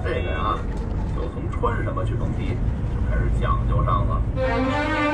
这个呀，就从穿什么去蹦迪就开始讲究上了。